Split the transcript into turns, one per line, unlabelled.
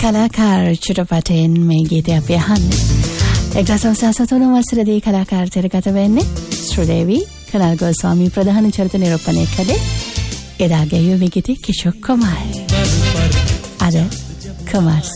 කලාකාර චිත්‍රපටයෙන් මේ ගීතය අපි අහන්නේ. 1983 වසරේදී කලාකාර තිරගත වෙන්නේ ශ්‍රීදේවී කනල් ගෝස්වාමී ප්‍රධාන චරිත නිරූපණය කළේ එදාගේ යුවී ගීතේ කිෂෝර් කුමාර්. අද කුමාර්